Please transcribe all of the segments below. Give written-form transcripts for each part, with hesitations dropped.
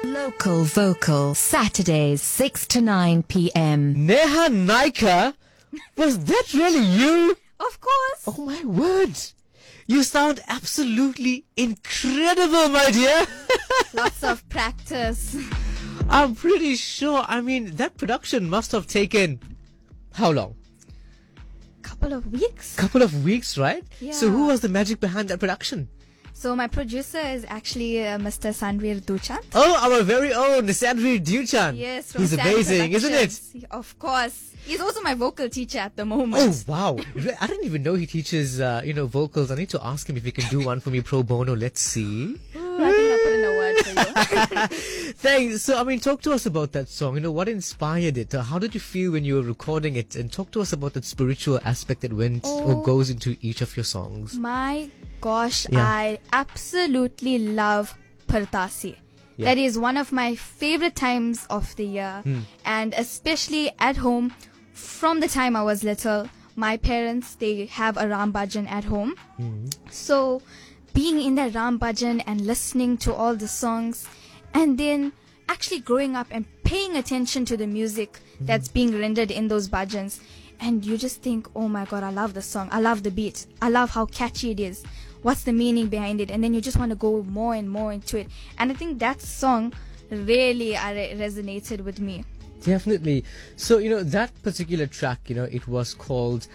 Local Vocal, Saturdays 6 to 9 p.m. Neha Naika? Was that really you? Of course. Oh my word. You sound absolutely incredible, my dear. Lots of practice. I'm pretty sure. I mean, that production must have taken how long? Couple of weeks. Couple of weeks, right? Yeah. So who was the magic behind that production? So my producer is actually Mr. Sanveer Duchant. Oh, our very own Sandri Duchan. Yes, from He's Sand amazing, isn't it? Productions. Of course. He's also my vocal teacher at the moment. Oh, wow. I didn't even know he teaches, vocals. I need to ask him if he can do one for me pro bono. Let's see. Ooh, I think I put in a word for you. Thanks. So, I mean, talk to us about that song. What inspired it? How did you feel when you were recording it? And talk to us about that spiritual aspect that went or goes into each of your songs. My gosh, Yeah. I absolutely love Partasi. Yeah. That is one of my favorite times of the year. And especially at home, from the time I was little, my parents, they have a Ram Bhajan at home. So being in that Ram Bhajan and listening to all the songs, and then actually growing up and paying attention to the music that's being rendered in those bhajans, and you just think, oh my god, I love the song, I love the beat, I love how catchy it is, what's the meaning behind it, and then you just want to go more and more into it. And I think that song really resonated with me. Definitely. So, that particular track, it was called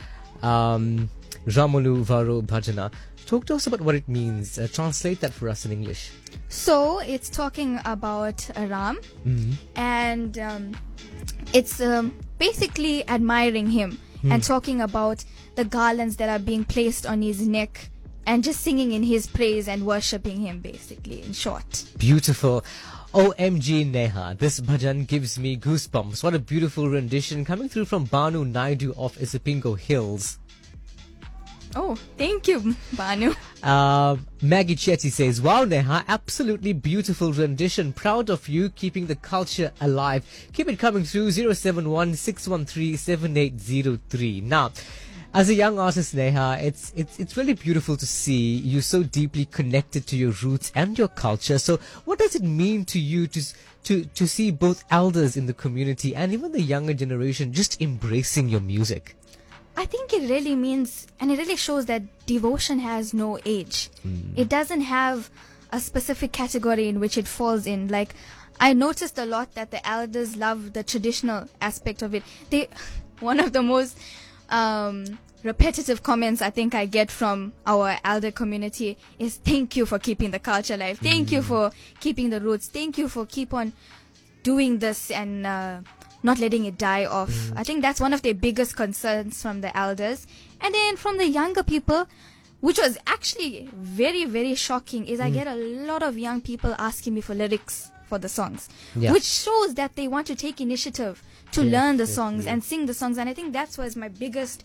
Ramolu Varo Bhajana. Talk to us about what it means. Translate that for us in English. So it's talking about Ram, and it's basically admiring him and talking about the garlands that are being placed on his neck and just singing in his praise and worshipping him, basically, in short. Beautiful. OMG Neha, this bhajan gives me goosebumps. What a beautiful rendition coming through from Banu Naidu of Isipingo Hills. Oh, thank you, Banu. Maggie Chetty says, wow Neha, absolutely beautiful rendition. Proud of you keeping the culture alive. Keep it coming through 071 613 7803. Now, as a young artist, Neha, it's really beautiful to see you so deeply connected to your roots and your culture. So what does it mean to you to see both elders in the community and even the younger generation just embracing your music? I think it really means, and it really shows that devotion has no age. It doesn't have a specific category in which it falls in. Like, I noticed a lot that the elders love the traditional aspect of it. One of the most repetitive comments I think I get from our elder community is, thank you for keeping the culture alive. Thank you for keeping the roots. Thank you for keep on doing this and not letting it die off. I think that's one of their biggest concerns from the elders. And then from the younger people, which was actually very, very shocking, is I get a lot of young people asking me for lyrics for the songs, which shows that they want to take initiative to learn the songs and sing the songs. And I think that's was my biggest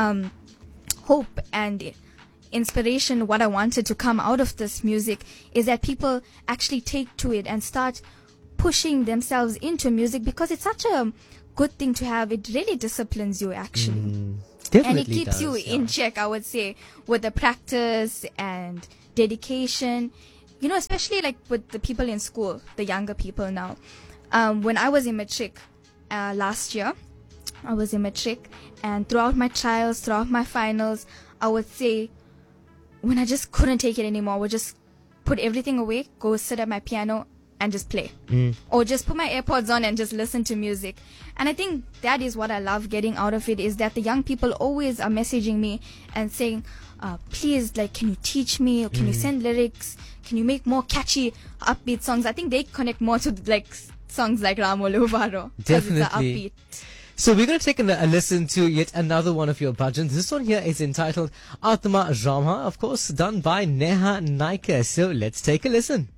hope and inspiration. What I wanted to come out of this music is that people actually take to it and start pushing themselves into music, because it's such a good thing to have. It really disciplines you, actually. Definitely And it keeps does, you in check, I would say, with the practice and dedication. Especially like with the people in school, the younger people now. When I was in matric last year, I was in matric, and throughout my trials, throughout my finals, I would say, when I just couldn't take it anymore, I would just put everything away, go sit at my piano and just play. Or just put my AirPods on and just listen to music. And I think that is what I love getting out of it, is that the young people always are messaging me and saying, please, like, can you teach me, or can you send lyrics, can you make more catchy upbeat songs? I think they connect more to like songs like Ramolu Varo, because it's Definitely. upbeat. So we're going to take a listen to yet another one of your bhajans. This one here is entitled Atma Rama, of course, done by Neha Naika. So let's take a listen.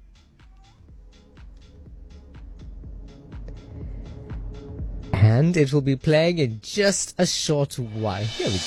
And it will be playing in just a short while. Here we go.